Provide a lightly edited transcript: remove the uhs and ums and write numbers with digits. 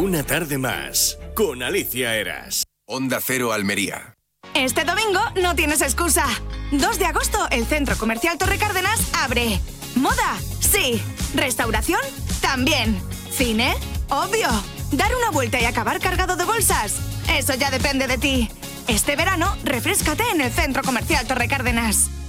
Una tarde más, con Alicia Eras. Onda Cero Almería. Este domingo no tienes excusa. 2 de agosto, el Centro Comercial Torre Cárdenas abre. ¿Moda? Sí. ¿Restauración? También. ¿Cine? Obvio. ¿Dar una vuelta y acabar cargado de bolsas? Eso ya depende de ti. Este verano, refréscate en el Centro Comercial Torre Cárdenas.